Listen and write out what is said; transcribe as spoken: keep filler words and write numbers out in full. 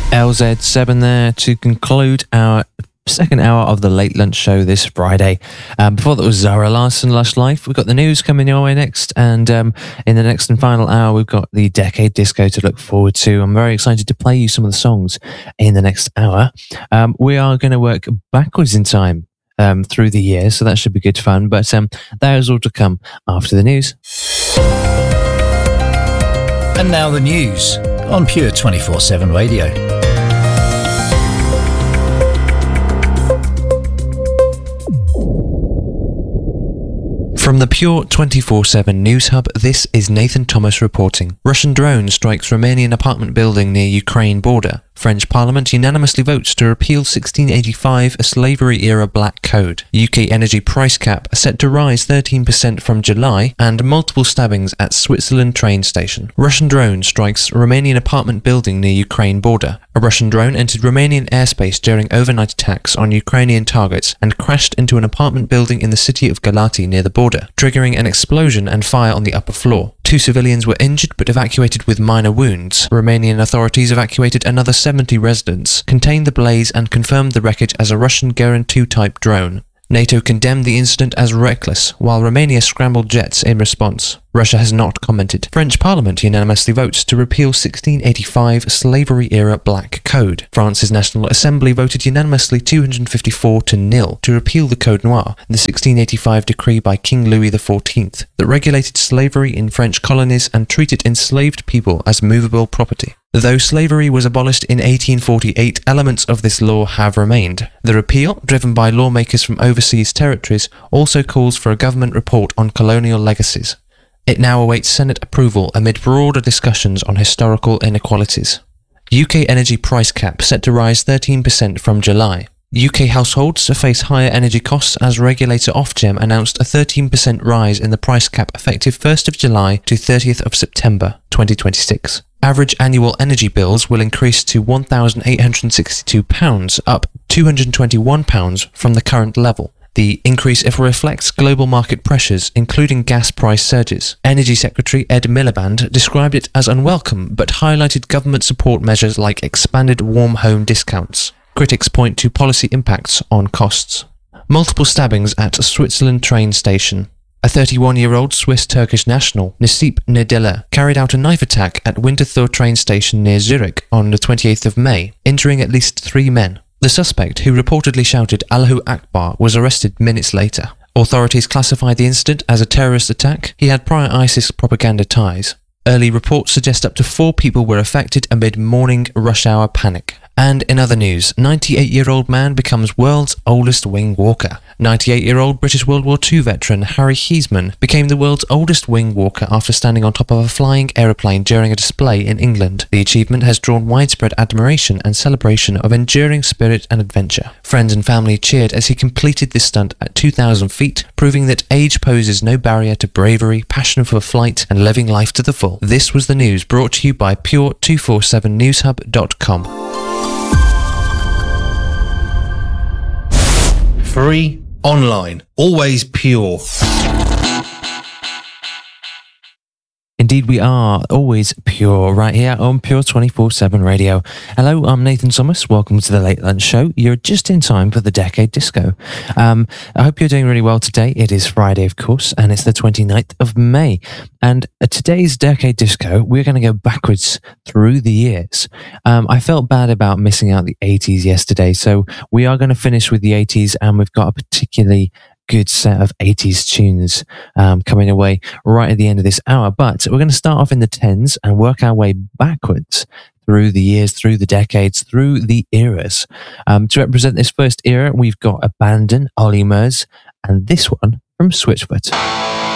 L Z seven there to conclude our second hour of the Late Lunch Show this Friday. Um, before that was Zara Larsson, Lush Life. We've got the news coming your way next, and um, in the next and final hour we've got the Decade Disco to look forward to. I'm very excited to play you some of the songs in the next hour. Um, we are going to work backwards in time um, through the year, so that should be good fun, but um, that is all to come after the news. And now the news on Pure twenty-four seven Radio. From the Pure twenty-four seven News Hub, this is Nathan Thomas reporting. Russian drone strikes Romanian apartment building near Ukraine border. French Parliament unanimously votes to repeal sixteen eighty-five, a slavery-era black code. U K energy price cap set to rise thirteen percent from July, and multiple stabbings at Switzerland train station. Russian drone strikes Romanian apartment building near Ukraine border. A Russian drone entered Romanian airspace during overnight attacks on Ukrainian targets and crashed into an apartment building in the city of Galati near the border, triggering an explosion and fire on the upper floor. Two civilians were injured but evacuated with minor wounds. Romanian authorities evacuated another seventy residents, contained the blaze and confirmed the wreckage as a Russian Geran two type drone. NATO condemned the incident as reckless, while Romania scrambled jets in response. Russia has not commented. French Parliament unanimously votes to repeal sixteen eighty-five, slavery-era black code. France's National Assembly voted unanimously two hundred fifty-four to nil to repeal the Code Noir, the sixteen eighty-five decree by King Louis the fourteenth that regulated slavery in French colonies and treated enslaved people as movable property. Though slavery was abolished in eighteen forty-eight, elements of this law have remained. The repeal, driven by lawmakers from overseas territories, also calls for a government report on colonial legacies. It now awaits Senate approval amid broader discussions on historical inequalities. U K energy price cap set to rise thirteen percent from July. U K households face higher energy costs as regulator Ofgem announced a thirteen percent rise in the price cap effective first of July to thirtieth of September twenty twenty-six. Average annual energy bills will increase to one thousand eight hundred sixty-two pounds, up two hundred twenty-one pounds from the current level. The increase reflects global market pressures, including gas price surges. Energy Secretary Ed Miliband described it as unwelcome, but highlighted government support measures like expanded warm home discounts. Critics point to policy impacts on costs. Multiple stabbings at Switzerland train station. A thirty-one-year-old Swiss-Turkish national, Necip Nedella, carried out a knife attack at Winterthur train station near Zurich on the twenty-eighth of May, injuring at least three men. The suspect, who reportedly shouted Allahu Akbar, was arrested minutes later. Authorities classified the incident as a terrorist attack. He had prior ISIS propaganda ties. Early reports suggest up to four people were affected amid morning rush hour panic. And in other news, ninety-eight-year-old man becomes world's oldest wing walker. ninety-eight-year-old British World War Two veteran Harry Heisman became the world's oldest wing walker after standing on top of a flying aeroplane during a display in England. The achievement has drawn widespread admiration and celebration of enduring spirit and adventure. Friends and family cheered as he completed this stunt at two thousand feet, proving that age poses no barrier to bravery, passion for flight, and living life to the full. This was the news brought to you by Pure two forty-seven news hub dot com. Free, online, always pure. Indeed, we are always pure right here on Pure twenty-four seven Radio. Hello, I'm Nathan Thomas. Welcome to the Late Lunch Show. You're just in time for the Decade Disco. Um, I hope you're doing really well today. It is Friday, of course, and it's the twenty-ninth of May. And uh, today's Decade Disco, we're going to go backwards through the years. Um, I felt bad about missing out the eighties yesterday, so we are going to finish with the eighties, and we've got a particularly good set of eighties tunes um, coming away right at the end of this hour. But we're going to start off in the tens and work our way backwards through the years, through the decades, through the eras. Um, to represent this first era, we've got Abandon, Olly Murs, and this one from Switchfoot.